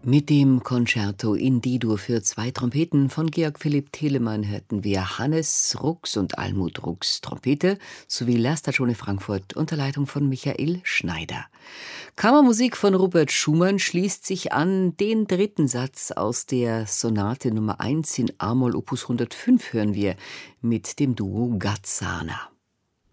Mit dem Concerto in D-Dur für zwei Trompeten von Georg Philipp Telemann hörten wir Hannes Rux und Almut Rux Trompete sowie Lehrstagione Frankfurt unter Leitung von Michael Schneider. Kammermusik von Robert Schumann schließt sich an. Den dritten Satz aus der Sonate Nummer 1 in A-Moll Opus 105 hören wir mit dem Duo Gazzana.